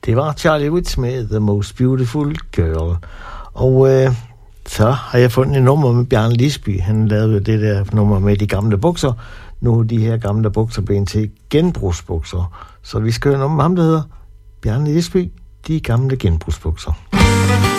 Det var Charlie Witts med The Most Beautiful Girl. Og så har jeg fundet et nummer med Bjarne Lisby. Han lavede det der nummer med de gamle bukser. Nu er de her gamle bukser blevet til genbrugsbukser. Så vi skal høre noget om ham, der hedder Bjarne Lisby, de gamle genbrugsbukser.